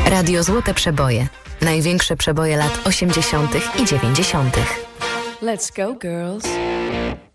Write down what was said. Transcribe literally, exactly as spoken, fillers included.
Radio Złote Przeboje. Największe przeboje lat osiemdziesiątych i dziewięćdziesiątych. Let's go, girls.